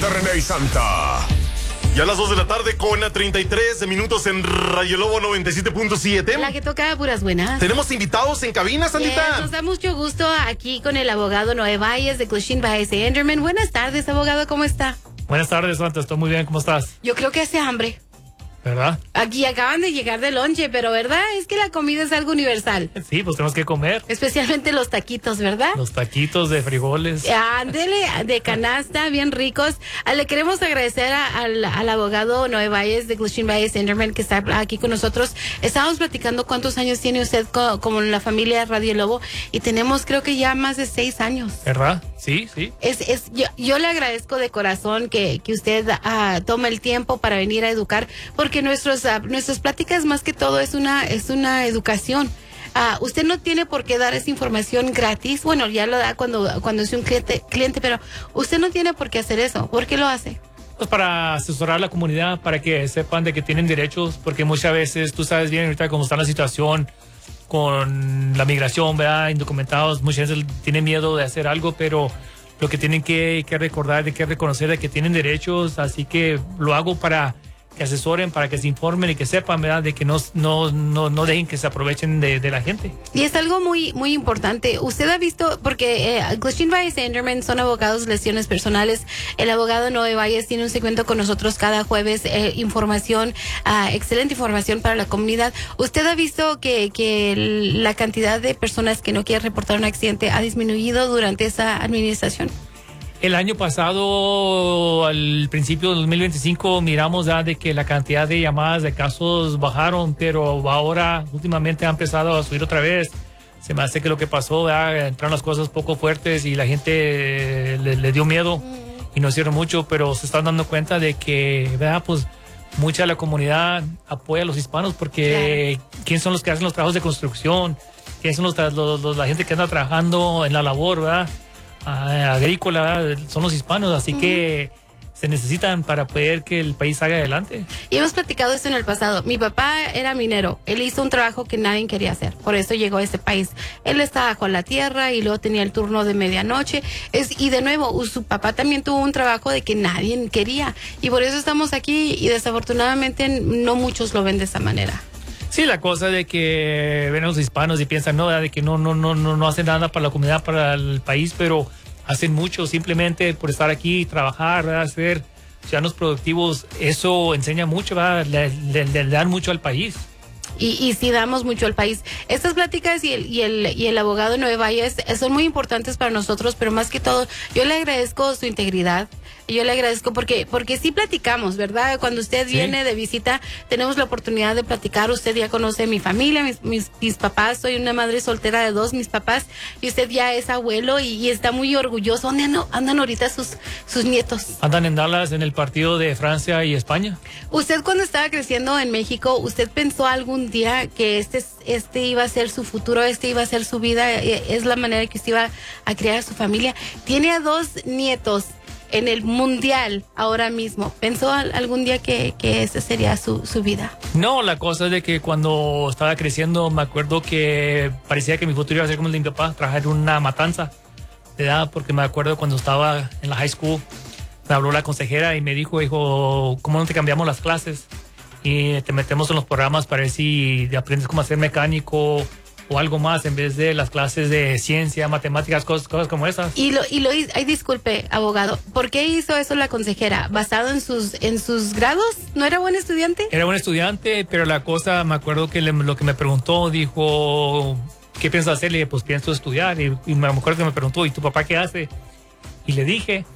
de René y Santa. Ya a las 2 de la tarde con 33 minutos en Radio Lobo 97.7. La que toca puras buenas. Tenemos invitados en cabina, Sandita. Nos da mucho gusto aquí con el abogado Noé Valles de Clushin Valles y Enderman. Buenas tardes, abogado, ¿cómo está? Buenas tardes, Santa, estoy muy bien, ¿cómo estás? Yo creo que hace hambre. ¿Verdad? Aquí acaban de llegar de lonche, pero ¿verdad? Es que la comida es algo universal. Sí, pues tenemos que comer. Especialmente los taquitos, ¿verdad? Los taquitos de frijoles. Ándele, de canasta, bien ricos. Le queremos agradecer al abogado Noé Valles de Clushin Valles Enderman que está aquí con nosotros. Estábamos platicando cuántos años tiene usted como en la familia Radio Lobo y tenemos creo que ya más de 6 años. ¿Verdad? Sí, sí. Yo le agradezco de corazón que usted tome el tiempo para venir a educar, porque nuestras pláticas más que todo es una educación. Usted no tiene por qué dar esa información gratis. Bueno, ya lo da cuando es un cliente, pero usted no tiene por qué hacer eso. ¿Por qué lo hace? Pues para asesorar a la comunidad, para que sepan de que tienen derechos, porque muchas veces, tú sabes bien ahorita cómo está la situación con la migración, ¿verdad? Indocumentados, muchas veces tienen miedo de hacer algo, pero lo que tienen que recordar, de que reconocer de que tienen derechos, así que lo hago para que asesoren, para que se informen y que sepan, ¿verdad? De que no dejen que se aprovechen de la gente. Y es algo muy, muy importante. Usted ha visto, porque Clushin Valles Enderman son abogados de lesiones personales. El abogado Noé Valles tiene un segmento con nosotros cada jueves, información, excelente información para la comunidad. ¿Usted ha visto que la cantidad de personas que no quieren reportar un accidente ha disminuido durante esa administración? El año pasado, al principio del 2025, miramos ya de que la cantidad de llamadas de casos bajaron, pero ahora últimamente ha empezado a subir otra vez. Se me hace que lo que pasó, ¿verdad? Entraron las cosas poco fuertes y la gente le dio miedo y no hicieron mucho, pero se están dando cuenta de que, ¿verdad? Pues mucha de la comunidad apoya a los hispanos porque ¿quiénes son los que hacen los trabajos de construcción? ¿Quiénes son la gente que anda trabajando en la labor, ¿verdad? Agrícola, son los hispanos, así que se necesitan para poder que el país salga adelante. Y hemos platicado esto en el pasado. Mi papá era minero, él hizo un trabajo que nadie quería hacer, por eso llegó a este país. Él estaba bajo la tierra y luego tenía el turno de medianoche, y de nuevo, su papá también tuvo un trabajo de que nadie quería, y por eso estamos aquí, y desafortunadamente no muchos lo ven de esa manera. Sí, la cosa de que ven a los hispanos y piensan, no, de que no hacen nada para la comunidad, para el país, pero hacen mucho simplemente por estar aquí, trabajar, ¿verdad? Ser ciudadanos productivos. Eso enseña mucho, ¿verdad? Le dan mucho al país. Y sí damos mucho al país. Estas pláticas y el abogado Noé Valles son muy importantes para nosotros, pero más que todo, yo le agradezco su integridad. Yo le agradezco porque sí platicamos, ¿verdad? Cuando usted viene de visita, tenemos la oportunidad de platicar. Usted ya conoce mi familia, mis papás. Soy una madre soltera de 2, mis papás. Y usted ya es abuelo y está muy orgulloso. ¿Dónde andan ahorita sus nietos? Andan en Dallas, en el partido de Francia y España. Usted cuando estaba creciendo en México, ¿usted pensó algún día que este iba a ser su futuro, este iba a ser su vida? ¿Es la manera que usted iba a criar a su familia? Tiene a 2 nietos en el mundial ahora mismo. ¿Pensó algún día que esa sería su vida? No, la cosa es de que cuando estaba creciendo me acuerdo que parecía que mi futuro iba a ser como el de mi papá, trabajar en una matanza, ¿verdad? Porque me acuerdo cuando estaba en la high school, me habló la consejera y me dijo, ¿cómo no te cambiamos las clases? Y te metemos en los programas para ver si aprendes cómo ser mecánico o algo más en vez de las clases de ciencia, matemáticas, cosas como esas. Ay, disculpe, abogado, ¿por qué hizo eso la consejera? ¿Basado en sus grados? ¿No era buen estudiante? Era buen estudiante, pero la cosa, me acuerdo que lo que me preguntó, dijo, ¿qué piensas hacer? Le dije, pues pienso estudiar. Y me acuerdo que me preguntó, ¿y tu papá qué hace? Y le dije,